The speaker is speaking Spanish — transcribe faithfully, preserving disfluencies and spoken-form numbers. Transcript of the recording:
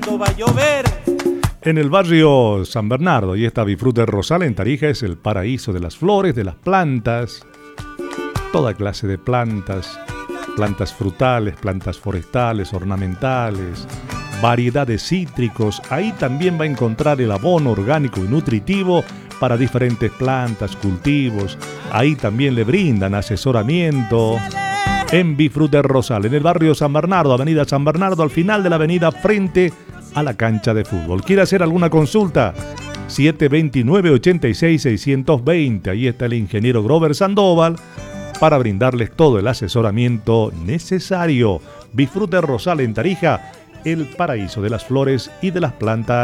Va a llover. En el barrio San Bernardo y esta Bifrute Rosal en Tarija es el paraíso de las flores, de las plantas, toda clase de plantas, plantas frutales, plantas forestales, ornamentales, variedad de cítricos. Ahí también va a encontrar el abono orgánico y nutritivo para diferentes plantas, cultivos. Ahí también le brindan asesoramiento. En Bifrute Rosal, en el barrio San Bernardo, avenida San Bernardo, al final de la avenida frente a la cancha de fútbol. ¿Quiere hacer alguna consulta? siete dos nueve, ocho seis, seis dos cero. Ahí está el ingeniero Grover Sandoval para brindarles todo el asesoramiento necesario. Bifrute Rosal en Tarija, el paraíso de las flores y de las plantas.